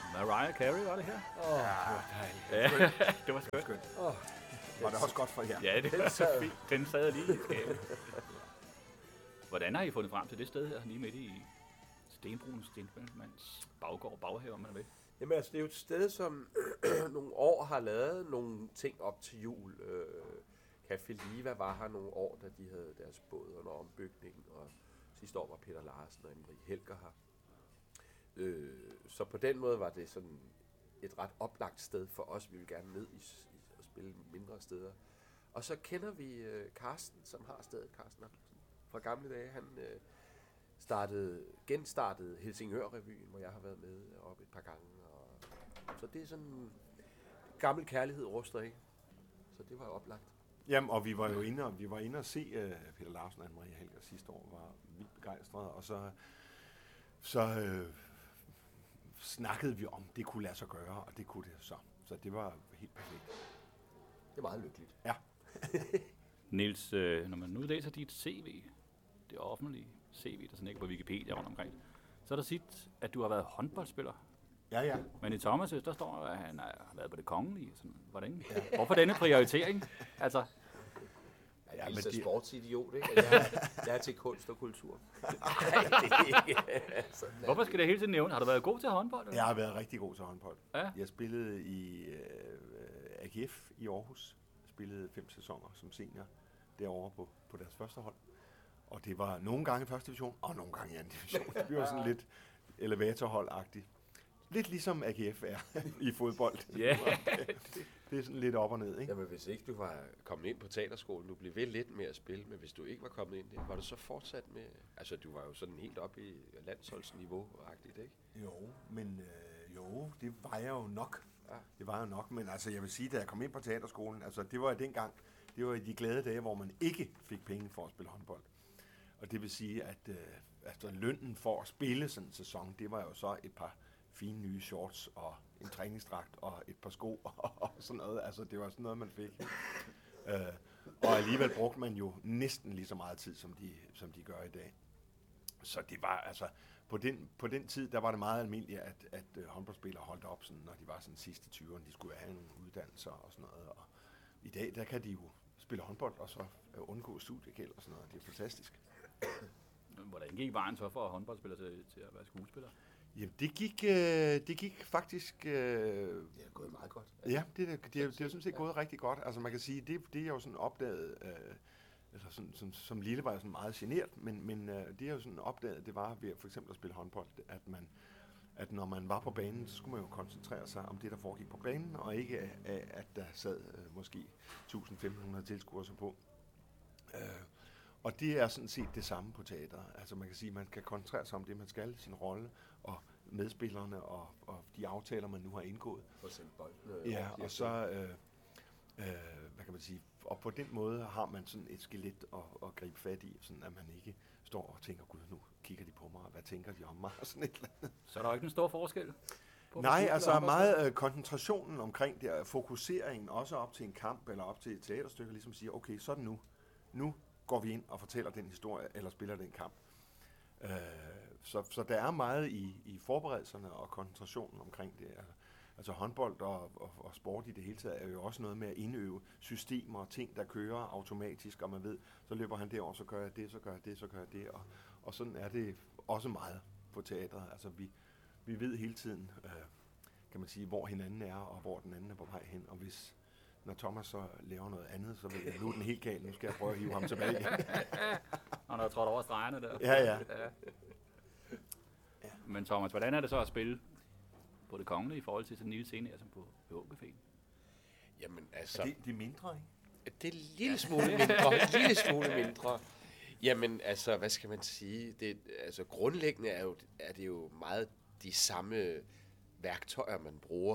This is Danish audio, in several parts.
Mariah Carey var det her? Det var dejligt. Ja, det var skønt. Var det også godt for jer? Ja, det var så fint. Den sad lige i skabet. Hvordan har I fundet frem til det sted her, lige midt i Stenbrugens Stenmands baghave, om man vil? Jamen altså, det er jo et sted, som nogle år har lavet nogle ting op til jul. Café Liva var her nogle år, da de havde deres båd under ombygning, og sidste år var Peter Larsen og Anne-Marie Helger her. Så på den måde var det sådan et ret oplagt sted for os. Vi vil gerne ned og spille mindre steder. Og så kender vi Carsten, som har stedet, Carsten Amundsen, fra gamle dage. Han genstartede Helsingør-revyen, hvor jeg har været med op et par gange. Så det er sådan gammel kærlighed ruster, ikke? Så det var oplagt. Jamen, og vi var jo inde og se Peter Larsen og Anne-Marie Helger sidste år, var vildt begejstrede, og så snakkede vi om, det kunne lade sig gøre, og det kunne det så. Så det var helt perfekt. Det er meget lykkeligt. Ja. Niels, når man nu læser dit CV, det offentlige CV, der sådan ikke på Wikipedia rundt omkring, så er der sit, at du har været håndboldspiller. Ja. Men i Thomas' der står, at han har været på det kongelige. Sådan, hvordan? Ja. Hvorfor denne prioritering? Altså, jeg er så sportsidiot, ikke? Jeg er til kunst og kultur. Hvorfor skal det hele tiden nævne? Har du været god til håndbold? Eller? Jeg har været rigtig god til håndbold. Ja. Jeg spillede i AGF i Aarhus. Jeg spillede 5 sæsoner som senior derovre på deres første hold. Og det var nogle gange i første division, og nogle gange i anden division. Det var sådan lidt elevatorhold-agtigt. Lidt ligesom AGF er i fodbold. Ja. Det er sådan lidt op og ned, ikke? Jamen, hvis ikke du var kommet ind på teaterskolen, du blev ved lidt med at spille, men hvis du ikke var kommet ind der, var du så fortsat med... Altså, du var jo sådan helt oppe i landsholdsniveau-agtigt, ikke? Jo, men det var jeg jo nok. Ja. Det var jo nok, men altså, jeg vil sige, da jeg kom ind på teaterskolen, altså, det var dengang, det var i de glade dage, hvor man ikke fik penge for at spille håndbold. Og det vil sige, at lønnen for at spille sådan en sæson, det var jo så et par fine nye shorts og en træningsdragt og et par sko og sådan noget. Altså, det var sådan noget, man fik. Og alligevel brugte man jo næsten lige så meget tid, som de gør i dag. Så det var altså, på den tid, der var det meget almindeligt, at håndboldspillere holdt op, sådan, når de var sådan sidst i 20'erne, de skulle have nogle uddannelser og sådan noget. Og i dag, der kan de jo spille håndbold og så undgå studiegæld og sådan noget. Det er fantastisk. Hvordan gik vejen så for håndboldspiller til at være skuespiller? Jamen, det gik faktisk... Det er gået meget godt. Ja, det er sådan set gået rigtig godt. Altså, man kan sige, det er jo sådan opdaget... Altså, som lille var jeg sådan meget genert, men det er jo sådan opdaget, det var ved for eksempel at spille håndbold, at når man var på banen, så skulle man jo koncentrere sig om det, der foregik på banen, og ikke at der sad måske 1.500 tilskuere så på. Og det er sådan set det samme på teater. Altså man kan sige, at man kan koncentrere sig om det, man skal, sin rolle, og medspillerne, og de aftaler, man nu har indgået. Ja, og så, hvad kan man sige, og på den måde har man sådan et skelet at gribe fat i, sådan at man ikke står og tænker, gud, nu kigger de på mig, og hvad tænker de om mig, og sådan et eller andet. Så er der jo ikke en stor forskel? Nej, altså meget koncentrationen omkring det, fokuseringen også op til en kamp, eller op til et teaterstykke, ligesom siger, okay, så er det nu. Nu går vi ind og fortæller den historie, eller spiller den kamp. Så der er meget i forberedelserne og koncentrationen omkring det. Altså håndbold og sport i det hele taget er jo også noget med at indøve systemer og ting, der kører automatisk, og man ved, så løber han derover, så gør jeg det, så gør jeg det, så gør jeg det. Og sådan er det også meget på teatret. Altså vi ved hele tiden, kan man sige, hvor hinanden er, og hvor den anden er på vej hen. Og når Thomas så laver noget andet, så vil jeg nu den helt galt. Nu skal jeg prøve at hive ham tilbage igen. Og når jeg trådte over stregerne der. Ja. Men Thomas, hvordan er det så at spille på det kongelige i forhold til sådan en lille scene, som på Caféen? Jamen altså... Det er mindre, ikke? Det er en lille smule mindre. Jamen altså, hvad skal man sige? Altså grundlæggende er det jo meget de samme værktøjer, man bruger.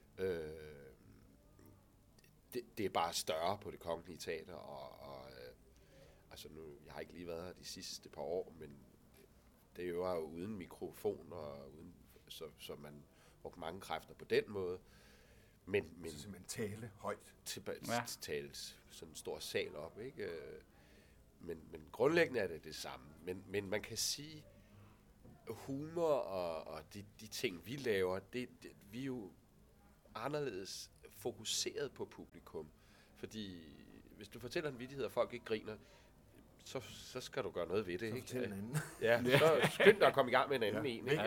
Det er bare større på det kongelige teater, og altså nu, jeg har ikke lige været her de sidste par år, men det er jo uden mikrofon, og uden, så man bruger mange kræfter på den måde. Men så simpelthen tale højt. Tale sådan en stor sal op, ikke? Men grundlæggende er det samme. Men man kan sige, humor og de ting, vi laver, vi er jo anderledes fokuseret på publikum. Fordi hvis du fortæller en vittighed, og folk ikke griner, så skal du gøre noget ved det, Så ikke? fortæl en anden. Ja, så skynd dig at komme i gang med en anden en. Ikke?